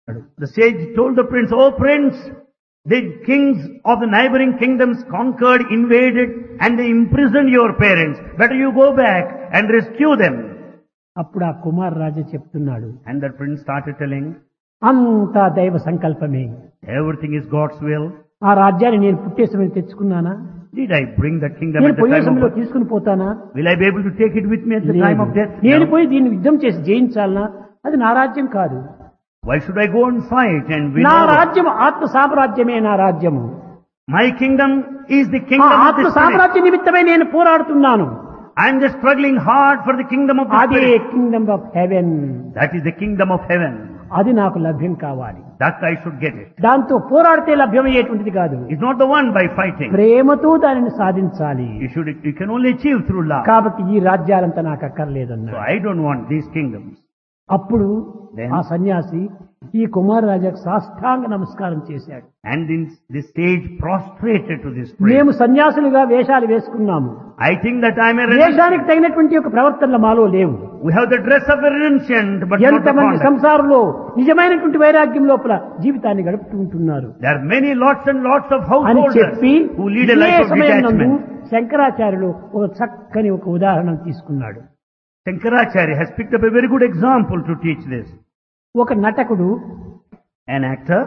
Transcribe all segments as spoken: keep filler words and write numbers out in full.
The sage told the prince, "Oh prince, the kings of the neighboring kingdoms conquered, invaded, and they imprisoned your parents. Better you go back and rescue them." అప్పుడు ఆ కుమార్ రాజా చెప్తున్నాడు, And the prince started telling, అంతా దైవ సంకల్పమే. everything is God's will. ఆ రాజ్యాన్ని నేను పుట్టే సమయం తెచ్చుకున్నానా? Did I bring the kingdom నేను at the పోయే time సమయంలో of... తీసుకుని పోతానా? Will I be able to take it with me at the time of death? నేను No. పోయి దీన్ని యుద్ధం చేసి జయించాలనా? అది నా రాజ్యం కాదు. Why should I go and fight and win నా over? రాజ్యం ఆత్మ సామ్రాజ్యమే నా రాజ్యము. My kingdom is the ఆ kingdom of ఆత్మ the spirit. సామ్రాజ్య నిమిత్తమై నేను పోరాడుతున్నాను. I am just struggling hard for the kingdom of the అదే spirit. Kingdom of haven. That is the kingdom of heaven. అది నాకు లభ్యం కావాలి. That I should get it. దాంతో పోరాడితే లభ్యమయ్యేటువంటిది కాదు. It's not the one by fighting. ప్రేమతో దానిని సాధించాలి. You should, you can only achieve through love. కాబట్టి ఈ రాజ్యాలంతా నాకు So అక్కర్లేదన్నా. I don't want these kingdoms. అప్పుడు Then- ఆ సన్యాసి ఈ కుమార్ రాజాకు సాష్టాంగ నమస్కారం చేశాడు. And then the sage prostrated to this మేము prayer. సన్యాసులుగా వేషాలు వేసుకున్నాము. I think that I am a వేషానికి renunciant. తగినటువంటి ఒక ప్రవర్తనలు మాలో లేవు. We have the dress of a renunciant, but not the ఎంతమంది conduct. సంసారంలో నిజమైనటువంటి వైరాగ్యం లోపల జీవితాన్ని గడుపుతూ ఉంటున్నారు There are many lots and lots of అని householders చెప్పి who lead a ఇదే life of సమయం నందు detachment. శంకరాచార్యులు ఒక చక్కని ఒక ఉదాహరణ తీసుకున్నాడు. Shankaracharya has picked up a very good example to teach this. ఒక నటకుడు An actor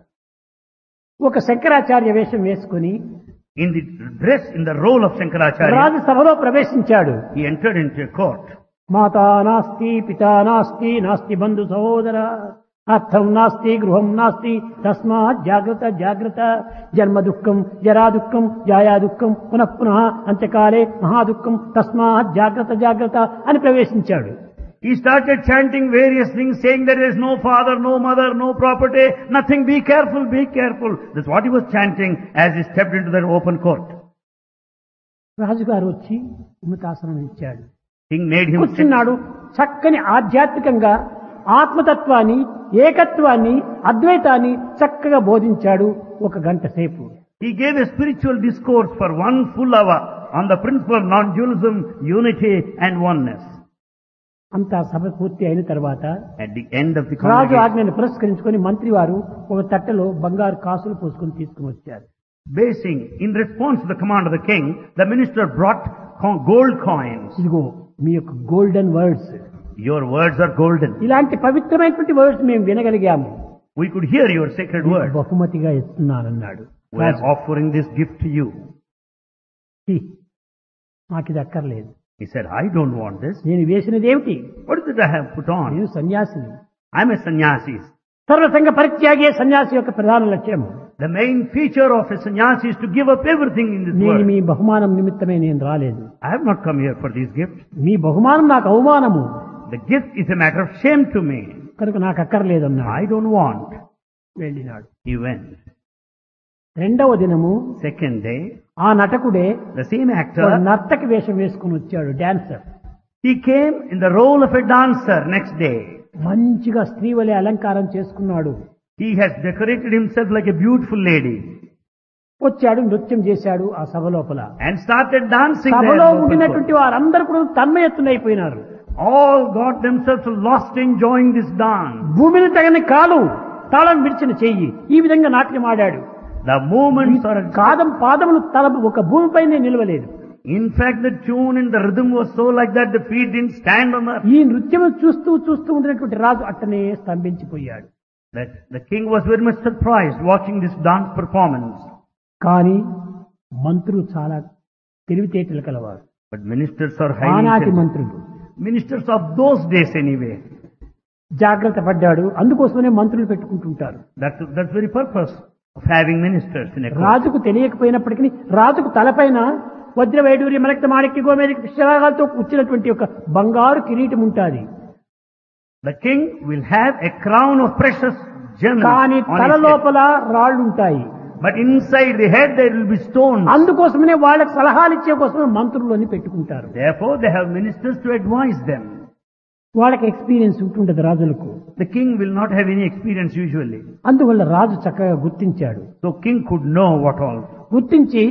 ఒక శంకరాచార్య వేషం వేసుకుని in the dress, in the role of Shankaracharya, రాజసభలో ప్రవేశించాడు. he entered into a court. మాతా నాస్తి పితా నాస్తి నాస్తి బంధు సహోదర అర్థం నాస్తి గృహం నాస్తి తస్మాత్ జాగ్రత్త జాగ్రత్త జన్మ దుఃఖం జరా దుఃఖం జాయా దుఃఖం పునః పునః అంత్యకాలే మహాదుఃఖం తస్మాత్ జాగ్రత్త జాగ్రత్త అని ప్రవేశించాడు. He started chanting various things, saying that there is no father, no mother, no property, nothing. Be careful, be careful. That's what he was chanting as he stepped into that open court. రాజుగారు వచ్చి ఉన్నతాసనం ఇచ్చాడు. King made him sit. కూర్చున్నాడు. చక్కని ఆధ్యాత్మికంగా ఆత్మతత్వాన్ని, ఏకత్వాన్ని, అద్వైతాన్ని చక్కగా బోధించాడు ఒక గంట సేపు. He gave a spiritual discourse for one full hour on the principle of non-dualism, unity and oneness. అంతా సభ పూర్తి అయిన తర్వాత At the end of the Raju congregation, ఆజ్ఞను పురస్కరించుకొని మంత్రి వారు ఒక తట్టెలో బంగారు కాసులు పోసుకొని తీసుకుని వచ్చారు. basing, in response to the command of the king, the minister brought co- gold coins. ఇదిగో మీ యొక్క golden words, Your words are golden. ఇలాంటి పవిత్రమైనటువంటి వర్డ్స్ మేము వినగలిగాము. We could hear your sacred word. బహుమతిగా ఇస్తున్నానన్నాడు. We are offering this gift to you. "He, నాకు ఇది అక్కర్లేదు. He said, I don't want this. నేను వేసినది ఏమిటి? What is it I have put on? నేను సన్యాసిని. I'm a sannyasi. సర్వసంగ పరిత్యాగే సన్యాసి యొక్క ప్రధాన లక్ష్యం. The main feature of a sannyasi is to give up everything in this నేను world. మీ బహుమానం నిమిత్తమే నేను రాలేదు. I have not come here for these gifts. మీ బహుమానం నాకు అవమానము, The gift is a matter of shame to me. కనుక నాకు అక్కర్లేదన్నాడు. I don't want. వెళ్ళినాడు. He went. రెండవ దినము Second day, ఆ నటకుడే the same ఒక actor, నర్తకి వేషం వేసుకుని వచ్చాడు, dancer. he came in the role of a dancer next day. మంచిగా స్త్రీ వలె అలంకారం చేసుకున్నాడు. He has decorated himself like a beautiful lady వచ్చాడు, నృత్యం చేశాడు ఆ సభ లోపల. and started dancing there. సభలో in open ఉండినటువంటి court. వారందరూ కూడా తన్మయత్తులైపోయినారు. All got themselves lost enjoying this dance. భూమిని తగిన కాలు, తాళం విడిచిన చెయ్యి, ఈ విధంగా నాట్యం ఆడాడు. The movements are... కాదం పాదములు తల ఒక భూమిపైనే నిలవలేదు. In fact, the tune and the rhythm was so like that the feet didn't stand on the... ఈ నృత్యం చూస్తూ చూస్తూ ఉన్నటువంటి రాజు అట్టనే స్తంభించిపోయాడు. That the king was very much surprised watching this dance performance. కానీ మంత్రులు చాలా తెలివితేటలు కలవారు. But ministers are highly ఆనాటి intelligent. మంత్రులు Ministers of those days anyway. జాగ్రత్త పడ్డాడు. అందుకోసమనే మంత్రులు పెట్టుకుంటుంటారు. That's, that's very purpose of having ministers in a court. రాజుకు తెలియకపోయినప్పటికీ రాజుకు తలపైన వజ్ర వైడూర్య మరక్త మాణిక్య గోమేధిక పుష్యరాగాలతో కూర్చున్నటువంటి ఒక బంగారు కిరీటం ఉంటుంది. The king will have a crown of precious gems కానీ on తల his head. లోపల రాళ్ళు ఉంటాయి. But inside the head there will be stones. అందుకోసమనే వాళ్ళకి సలహాలు ఇచ్చే కోసమే మంత్రులని పెట్టుకుంటారు. Therefore they have ministers to advise them. వాళ్ళకి ఎక్స్పీరియన్స్ ఉంటుండదు రాజులకు. The king will not have any experience usually. అందువల్ల రాజు చక్కగా గుర్తించాడు. So king could know what all. గుర్తించి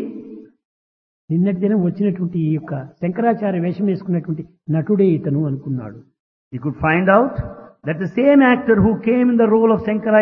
నిన్నటి దినం వచ్చినటువంటి ఈ యొక్క శంకరాచార్య వేషం వేసుకున్నటువంటి నటుడే ఇతను అనుకున్నాడు. He could find out that the same actor who came in the role of Shankara